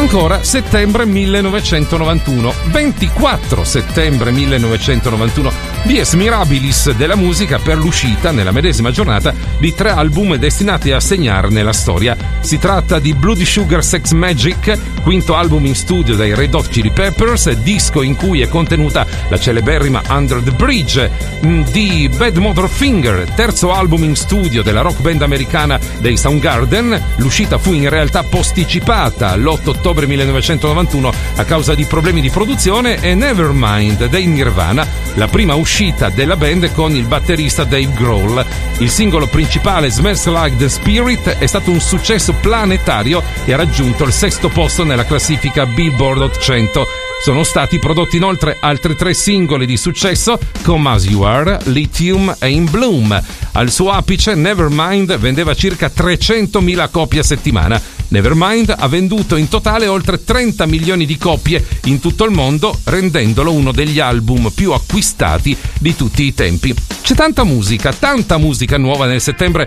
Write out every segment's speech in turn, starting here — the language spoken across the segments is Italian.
Ancora settembre 1991, 24 settembre 1991, dies mirabilis della musica per l'uscita nella medesima giornata di 3 album destinati a segnare nella storia. Si tratta di Bloody Sugar Sex Magic, quinto album in studio dai Red Hot Chili Peppers, disco in cui è contenuta la celeberrima Under the Bridge, di Bad Motorfinger, terzo album in studio della rock band americana dei Soundgarden. L'uscita fu in realtà posticipata all'8 ottobre 1991 a causa di problemi di produzione, e Nevermind dei Nirvana, la prima uscita della band con il batterista Dave Grohl. Il singolo principale, Smells Like the Spirit, è stato un successo planetario e ha raggiunto il 6º posto nella classifica Billboard Hot 100. Sono stati prodotti inoltre altri 3 singoli di successo, Come As You Are, Lithium e In Bloom. Al suo apice Nevermind vendeva circa 300.000 copie a settimana. Nevermind ha venduto in totale oltre 30 milioni di copie in tutto il mondo, rendendolo uno degli album più acquistati di tutti i tempi. C'è tanta musica nuova nel settembre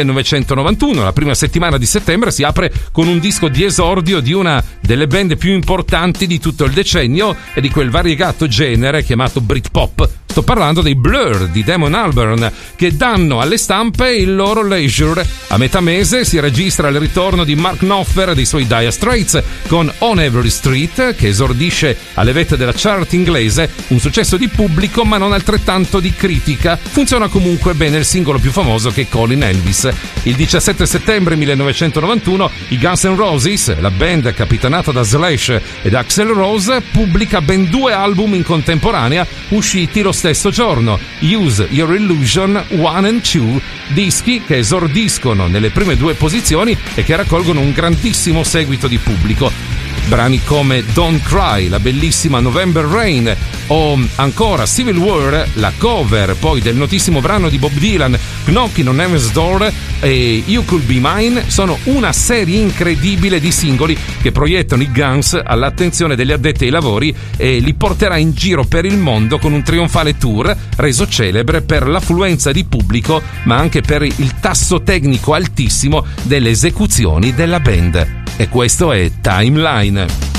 1991. La prima settimana di settembre si apre con un disco di esordio di una delle band più importanti di tutto il decennio e di quel variegato genere chiamato Britpop. Sto parlando dei Blur di Damon Albarn, che danno alle stampe il loro Leisure. A metà mese si registra il ritorno di Mark Knopfler dei suoi Dire Straits con On Every Street, che esordisce alle vette della chart inglese, un successo di pubblico ma non altrettanto di critica. Funziona comunque bene il singolo più famoso, che è Callin' Elvis. Il 17 settembre 1991 i Guns N' Roses, la band capitanata da Slash ed Axl Rose, pubblica ben 2 album in contemporanea usciti lo stesso giorno, Use Your Illusion 1 and 2, dischi che esordiscono nelle prime 2 posizioni e che raccolgono un grandissimo seguito di pubblico. Brani come Don't Cry, la bellissima November Rain, o ancora Civil War, la cover poi del notissimo brano di Bob Dylan Knocking on Heaven's Door, e You Could Be Mine, sono una serie incredibile di singoli che proiettano i Guns all'attenzione degli addetti ai lavori e li porterà in giro per il mondo con un trionfale tour reso celebre per l'affluenza di pubblico ma anche per il tasso tecnico altissimo delle esecuzioni della band. E questo è Timeline.